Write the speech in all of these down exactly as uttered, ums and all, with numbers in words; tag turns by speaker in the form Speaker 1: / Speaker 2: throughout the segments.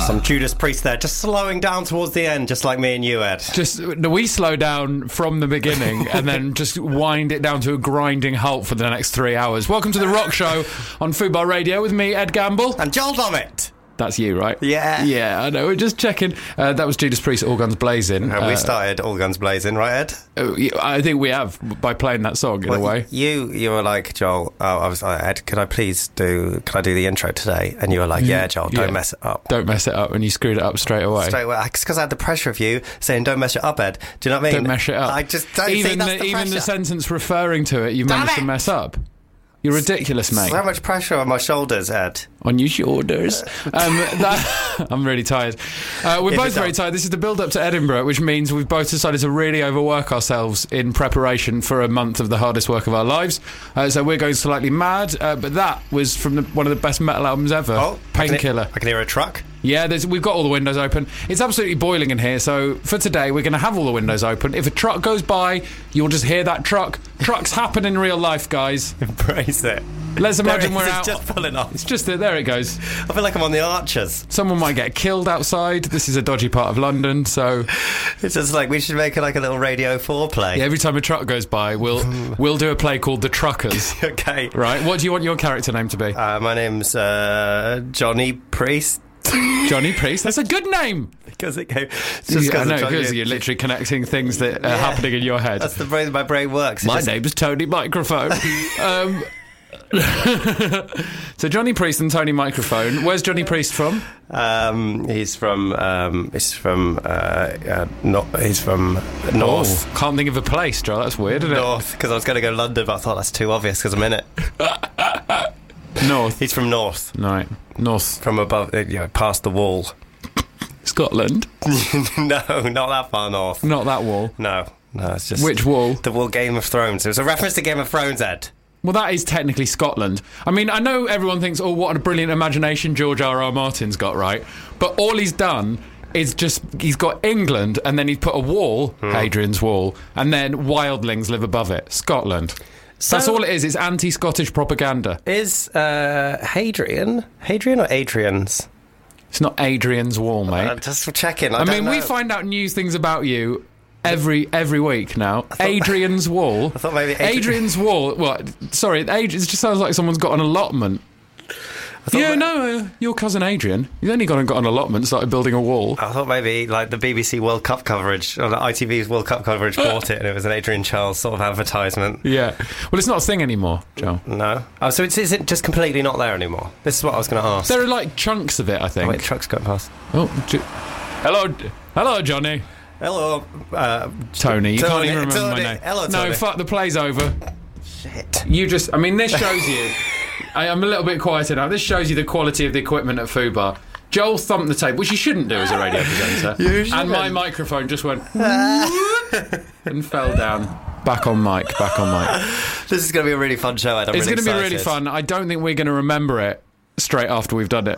Speaker 1: Some Judas Priest there, just slowing down towards the end, just like me and you, Ed.
Speaker 2: Just we slow down from the beginning and then just wind it down to a grinding halt for the next three hours. Welcome to the Rock Show on Fubar Radio with me, Ed Gamble.
Speaker 1: And Joel Dommett.
Speaker 2: That's you, right?
Speaker 1: Yeah.
Speaker 2: Yeah, I know. We're just checking. Uh, that was Judas Priest, All Guns Blazing.
Speaker 1: Uh, we
Speaker 2: uh,
Speaker 1: started All Guns Blazing, right, Ed?
Speaker 2: Uh, I think we have, by playing that song, in
Speaker 1: well,
Speaker 2: a way.
Speaker 1: You you were like, Joel, oh, I was like, Ed, could I please do, can I do the intro today? And you were like, yeah, Joel, don't
Speaker 2: yeah.
Speaker 1: mess it up.
Speaker 2: Don't mess it up, and you screwed it up straight away.
Speaker 1: Straight away. It's because I had the pressure of you saying, don't mess it up, Ed. Do you know what I mean?
Speaker 2: Don't mess it up.
Speaker 1: I just don't
Speaker 2: even
Speaker 1: think that's
Speaker 2: the,
Speaker 1: the
Speaker 2: Even
Speaker 1: pressure.
Speaker 2: the sentence referring to it, you
Speaker 1: Damn
Speaker 2: managed
Speaker 1: it!
Speaker 2: to mess up. You're ridiculous, mate.
Speaker 1: So much pressure on my shoulders, Ed.
Speaker 2: On your shoulders. Um, that, I'm really tired. Uh, we're
Speaker 1: Is
Speaker 2: both
Speaker 1: it
Speaker 2: very
Speaker 1: not?
Speaker 2: tired. This is the build-up to Edinburgh, which means we've both decided to really overwork ourselves in preparation for a month of the hardest work of our lives. Uh, so we're going slightly mad, uh, but that was from the, one of the best metal albums ever.
Speaker 1: Oh,
Speaker 2: Painkiller.
Speaker 1: I can hear a truck.
Speaker 2: Yeah, there's, we've got all the windows open. It's absolutely boiling in here, so for today we're going to have all the windows open. If a truck goes by, you'll just hear that truck. Trucks happen in real life, guys.
Speaker 1: Embrace it.
Speaker 2: Let's imagine
Speaker 1: There it
Speaker 2: we're
Speaker 1: is,
Speaker 2: out.
Speaker 1: It's just pulling off.
Speaker 2: It's just that, there it goes.
Speaker 1: I feel like I'm on the Archers.
Speaker 2: Someone might get killed outside. This is a dodgy part of London, so
Speaker 1: It's just like we should make it like a little Radio four play.
Speaker 2: yeah, every time a truck goes by, we'll we'll do a play called The Truckers.
Speaker 1: Okay.
Speaker 2: Right? What do you want your character name to be?
Speaker 1: Uh, my name's uh, Johnny Priest.
Speaker 2: Johnny Priest. That's a good name.
Speaker 1: Because it came. It's just
Speaker 2: Yeah, I
Speaker 1: because
Speaker 2: know, because you're literally connecting things that are
Speaker 1: Yeah.
Speaker 2: happening in your head.
Speaker 1: That's the way my brain works. It
Speaker 2: My
Speaker 1: just-
Speaker 2: name's Tony Microphone. um, so Johnny Priest and Tony Microphone. Where's Johnny Priest from?
Speaker 1: Um, he's from. Um, he's from. Uh, uh, not. He's from North.
Speaker 2: Oh, can't think of a place, Joe. That's weird, isn't it?
Speaker 1: North. Because I was going to go London, but I thought that's too obvious because I'm in it.
Speaker 2: North.
Speaker 1: He's from North.
Speaker 2: Right. North.
Speaker 1: From above. uh, You know, past the wall.
Speaker 2: Scotland.
Speaker 1: No, not that far north.
Speaker 2: Not that wall.
Speaker 1: No. No, it's just.
Speaker 2: Which wall?
Speaker 1: The wall Game of Thrones. It was a reference to Game of Thrones, Ed.
Speaker 2: Well, that is technically Scotland. I mean, I know everyone thinks, oh, what a brilliant imagination George R R. Martin's got, right? But all he's done is just, he's got England, and then he's put a wall,
Speaker 1: Hmm.
Speaker 2: Hadrian's Wall, and then wildlings live above it. Scotland.
Speaker 1: So-
Speaker 2: That's all it is. It's anti-Scottish propaganda.
Speaker 1: Is uh, Hadrian? Hadrian or Adrian's?
Speaker 2: It's not Adrian's Wall, mate.
Speaker 1: Uh, just for checking. I,
Speaker 2: I
Speaker 1: don't
Speaker 2: mean, we
Speaker 1: know.
Speaker 2: find out news things about you every every week now. Adrian's Wall.
Speaker 1: I thought maybe Adri-
Speaker 2: Adrian's Wall. What? Sorry, Adri- it just sounds like someone's got an allotment.
Speaker 1: I thought
Speaker 2: Yeah,
Speaker 1: ma-
Speaker 2: no, uh, your cousin Adrian. He's only gone and got an allotment, started building a wall.
Speaker 1: I thought maybe like the B B C World Cup coverage, or the I T V's World Cup coverage bought it, and it was an Adrian Charles sort of advertisement.
Speaker 2: Yeah. Well, it's not a thing anymore, Joe.
Speaker 1: No. Oh, so it's, is it just completely not there anymore? This is what I was going to ask.
Speaker 2: There are like chunks of it, I
Speaker 1: Oh,
Speaker 2: think.
Speaker 1: wait, truck's going past.
Speaker 2: Oh, j- hello, hello, Johnny.
Speaker 1: Hello, uh,
Speaker 2: Tony. You can't
Speaker 1: Tony,
Speaker 2: even remember
Speaker 1: Tony.
Speaker 2: my name.
Speaker 1: Hello,
Speaker 2: no,
Speaker 1: Tony.
Speaker 2: fuck. The play's over.
Speaker 1: shit.
Speaker 2: You just, I mean, this shows you. I, I'm a little bit quieter now. This shows you the quality of the equipment at Fubar. Joel thumped the table, which he shouldn't do as a radio presenter.
Speaker 1: You shouldn't.
Speaker 2: And my microphone just went and fell down. Back on mic, back on mic.
Speaker 1: This is going to be a really fun show, Ed. I'm
Speaker 2: It's
Speaker 1: really
Speaker 2: going to be really
Speaker 1: excited.
Speaker 2: fun. I don't think we're going to remember it straight after we've done it.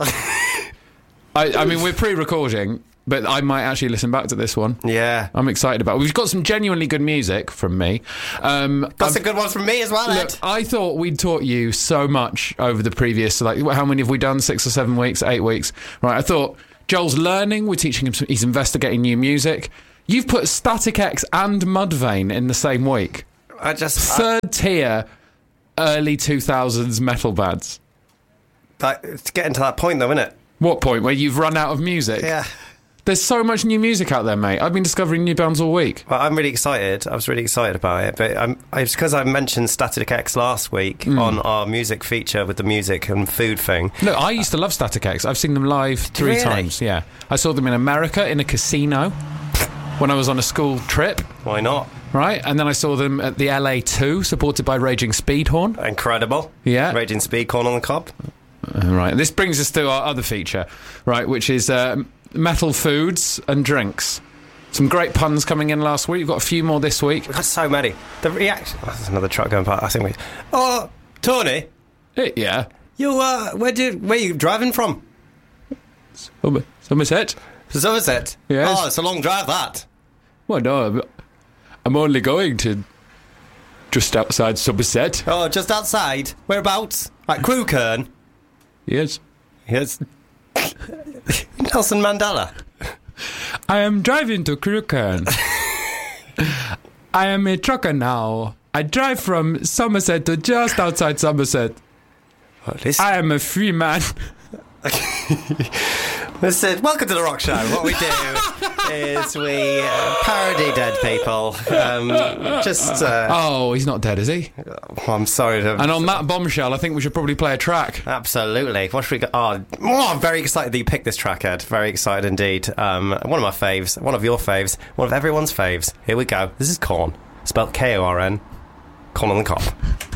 Speaker 2: I, I mean, we're pre-recording, but I might actually listen back to this one.
Speaker 1: Yeah.
Speaker 2: I'm excited about it. We've got some genuinely good music from me. Um,
Speaker 1: Got
Speaker 2: I've-
Speaker 1: some good ones from me as well,
Speaker 2: Look,
Speaker 1: Ed.
Speaker 2: I thought we'd taught you so much over the previous, like, how many have we done? Six or seven weeks, eight weeks? Right, I thought Joel's learning, we're teaching him, some, he's investigating new music. You've put Static X and Mudvayne in the same week.
Speaker 1: I just... I,
Speaker 2: Third tier, early two thousands metal bands.
Speaker 1: like, it's getting to that point, though, isn't it?
Speaker 2: What point? Where you've run out of music?
Speaker 1: Yeah.
Speaker 2: There's so much new music out there, mate. I've been discovering new bands all week.
Speaker 1: Well, I'm really excited. I was really excited about it, but I'm, it's because I mentioned Static X last week
Speaker 2: Hmm.
Speaker 1: on our music feature with the music and food thing.
Speaker 2: Look, I used to love Static X. I've seen them live three
Speaker 1: Really?
Speaker 2: times. Yeah, I saw them in America in a casino when I was on a school trip.
Speaker 1: Why not?
Speaker 2: Right, and then I saw them at the L A two, supported by Raging Speedhorn.
Speaker 1: Incredible.
Speaker 2: Yeah.
Speaker 1: Raging Speedcorn on the cob.
Speaker 2: Uh, right, this brings us to our other feature, right, which is uh, metal foods and drinks. Some great puns coming in last week. We've got a few more this week.
Speaker 1: We've got so many. The reaction... Oh, there's another truck going past. I think we... Oh, Tony,
Speaker 2: Eh, yeah,
Speaker 1: you, uh, where, do, where you driving from?
Speaker 2: Some- Somerset.
Speaker 1: Somerset?
Speaker 2: Yes.
Speaker 1: Oh, it's a long drive, that.
Speaker 2: Well, no, I'm, I'm only going to just outside Somerset.
Speaker 1: Oh, just outside. Whereabouts? Like Crewkern?
Speaker 2: Yes.
Speaker 1: Yes. Nelson Mandela.
Speaker 2: I am driving to Crewkern. I am a trucker now. I drive from Somerset to just outside Somerset.
Speaker 1: Well, this-
Speaker 2: I am a free man.
Speaker 1: Listen, welcome to the Rock Show. What we do is we uh, parody dead people. Um, just. Uh,
Speaker 2: Oh, he's not dead, is he?
Speaker 1: oh, I'm sorry to.
Speaker 2: And on that bombshell, I think we should probably play a track.
Speaker 1: Absolutely. What should we go? Oh, oh, I'm very excited that you picked this track, Ed. Very excited indeed. Um, one of my faves, one of your faves, one of everyone's faves. Here we go. This is Korn, spelled K O R N. Korn on the Cop.